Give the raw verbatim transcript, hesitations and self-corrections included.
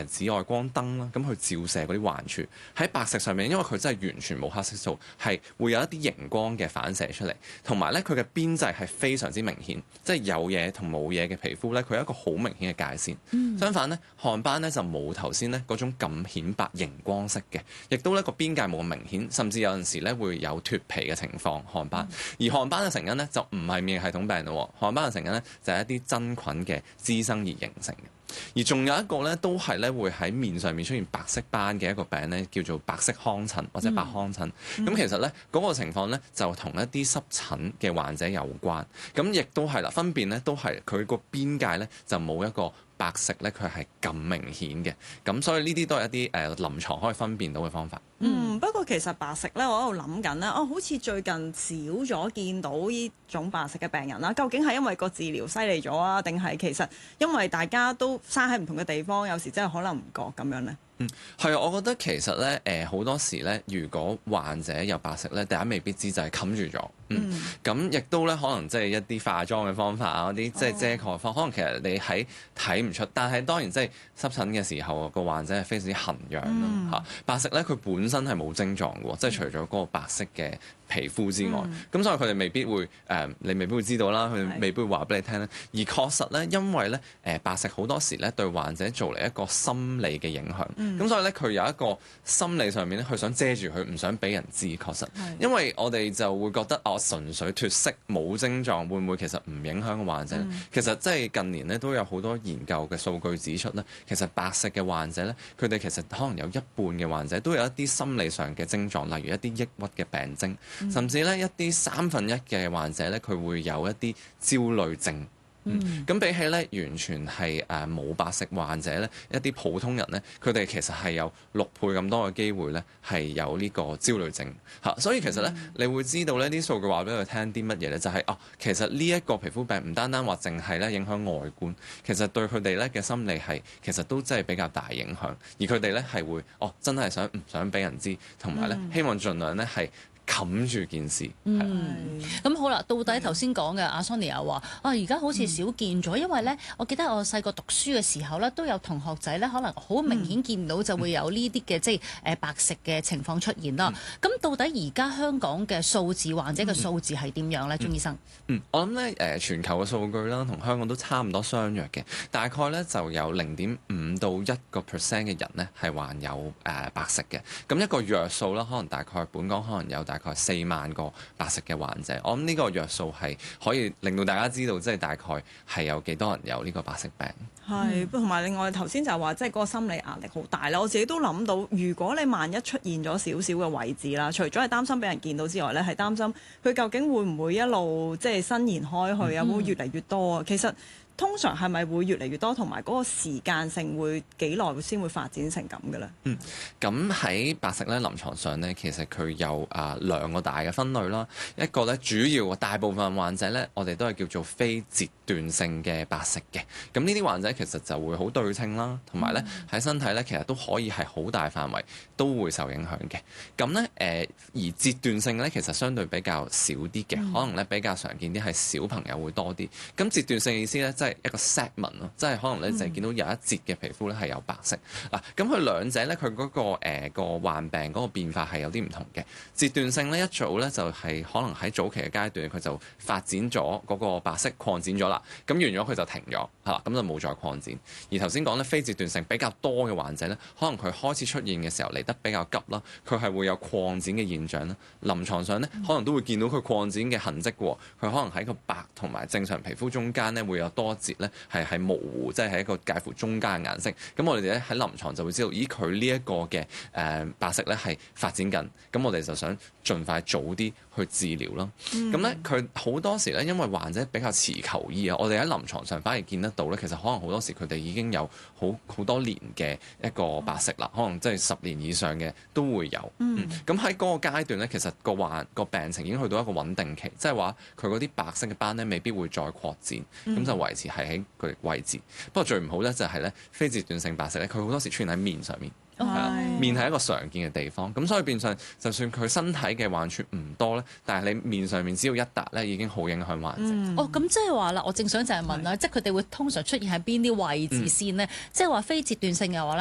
誒紫外光燈啦，咁去照射嗰啲患處。喺白石上面，因為佢真係完全冇黑色素，係會有一啲熒光嘅反射出嚟，同埋咧佢嘅邊際係非常之明顯，即係有嘢同冇嘢嘅皮膚咧，佢有一個好明顯嘅界線。嗯、相反咧，汗斑咧就冇頭先咧嗰種咁顯白熒光色嘅，亦都咧個邊界冇咁明顯，甚至有陣時咧會有脫皮嘅情況汗斑。嗯、而汗斑嘅成因咧就唔係免疫系統病咯，汗斑嘅成因咧就係一啲真菌嘅滋生而形成嘅。而仲有一個咧，都係咧會喺面上面出現白色斑嘅一個病咧，叫做白色糠疹或者白糠疹。咁、嗯、其實咧嗰、嗰個情況咧就同一啲濕疹嘅患者有關。咁亦都係啦，分別咧都係佢個邊界咧就冇一個白色咧，佢係咁明顯嘅。咁所以呢啲都係一啲誒、呃、臨床可以分辨到嘅方法。 嗯，不過其實白石咧，我喺度諗緊咧，哦，好似最近少咗見到呢種白石嘅病人啦。究竟係因為個治療犀利咗啊，定係其實因為大家都生喺唔同嘅地方，有時真係可能唔覺咁樣咧？ 嗯，係啊，我覺得其實咧，誒、呃、好多時咧，如果患者有白石咧，大家未必知就係冚住咗。嗯，咁亦、嗯、都咧，可能即係一啲化妝嘅方法啊，嗰啲即係遮蓋方，哦、可能其實你喺睇唔出，但係當然即係濕疹嘅時候，個患者係非常之痕癢啦嚇。嗯、白石咧，佢本身係冇症狀嘅喎，即係除咗嗰個白色嘅皮膚之外，咁、嗯、所以佢哋未必會誒、呃，你未必會知道啦，佢哋未必會話俾你聽咧。而確實咧，因為咧，誒、呃、白石好多時咧對患者做嚟一個心理嘅影響，咁、嗯、所以咧佢有一個心理上面咧，佢想遮住佢，唔想俾人知。確實，嗯、因為我哋就會覺得哦，純粹脫色冇症狀，會唔會其實唔影響個患者？嗯、其實即係近年咧都有好多研究嘅數據指出咧，其實白石嘅患者咧，佢哋其實可能有一半嘅患者都有一啲心理上嘅症狀，例如一啲抑鬱嘅病徵。嗯、甚至咧一啲三分一嘅患者咧，佢會有一啲焦慮症。嗯，咁比起咧完全係誒冇白石患者咧，一啲普通人咧，佢哋其實係有六倍咁多嘅機會咧，係有呢個焦慮症嚇。所以其實咧，嗯、你會知道呢啲數據話俾佢聽啲乜嘢咧，就係、是、哦，其實呢一個皮膚病唔單單話淨係咧影響外觀，其實對佢哋咧嘅心理係其實都真係比較大影響，而佢哋咧係會哦真係想唔想俾人知，同埋咧希望盡量咧係冚住件事。 嗯，咁好啦，到底頭先講嘅阿 Sonia 話啊，而家好似少見咗，嗯、因為咧，我記得我細個讀書嘅時候咧，都有同學仔咧，可能好明顯見到就會有呢啲嘅即係誒白石嘅情況出現啦。咁、嗯、到底而家香港嘅數字患者嘅數字係點樣咧，鍾醫生？ 嗯，我諗咧誒，全球嘅數據啦，同香港都差唔多相若嘅，大概咧就有零點五到一個 percent 嘅人咧係患有誒、呃、白石嘅。咁一個約數啦，可能大概本港可能有大大概四萬個白石嘅患者，我諗呢個約數係可以令到大家知道，即係大概係有幾多人有呢個白石病。 係，同埋另外頭先就話，即係嗰個心理壓力好大啦。我自己都諗到，如果你萬一出現咗少少嘅位置啦，除咗係擔心俾人見到之外咧，係擔心佢究竟會唔會一路即係伸延開去啊？會唔會越嚟越多啊？其實通常係咪會越嚟越多，同埋嗰個時間性會幾耐先會發展成咁嘅咧？ 嗯，咁喺白石咧臨床上咧，其實佢有啊兩個大嘅分類啦。一個咧主要大部分患者咧，我哋都係叫做非截斷性嘅白石嘅。咁呢啲患者其實就會好對稱啦，同埋咧喺身體咧其實都可以係好大範圍都會受影響嘅。咁咧誒而截斷性咧其實相對比較少啲嘅，嗯、可能咧比較常見啲係小朋友會多啲。咁截斷性嘅意思咧，即係一個 segment 咯，即係可能咧就係見到有一截嘅皮膚咧係有白色嗱。咁佢兩者咧佢嗰個誒、呃、個患病嗰個變化係有啲唔同嘅。截斷性咧一早咧就係、是、可能喺早期嘅階段佢就發展咗嗰個白色擴展咗啦，咁完咗佢就停咗嚇，咁就冇再擴展。而頭先講咧非截斷性比較多嘅患者咧，可能佢開始出現嘅時候嚟得比較急啦，佢係會有擴展嘅現象啦。臨床上咧可能都會見到佢擴展嘅痕跡喎，佢可能喺個白同埋正常皮膚中間咧會有多節咧係係模糊，即係係一個介乎中間嘅顏色。咁我哋咧喺臨床就會知道，咦佢呢一個嘅誒、呃、白色咧係發展緊，咁我哋就想盡快早啲去治療咯。咁咧佢好多時咧因為患者比較遲求醫啊，我哋喺臨床上反而見得到咧，其實可能好多時佢哋已經有好好多年嘅一個白色啦，可能即係十年以上嘅都會有。咁喺嗰個階段咧，其實個患個病情已經去到一個穩定期，即係話佢嗰啲白色嘅斑咧未必會再擴展，咁、嗯、就維持係喺佢哋位置。不過最唔好咧就係咧非截斷性白色咧，佢好多時出現喺面上面。係啊，面係一個常見嘅地方，咁所以變相就算佢身體嘅患處唔多咧，但係你面上面只要一笪咧，已經好影響患者。 嗯、哦，咁即係話啦，我正想就係問啦，是即係佢哋會通常出現喺邊啲位置先呢？嗯、即係話非截斷性嘅話咧。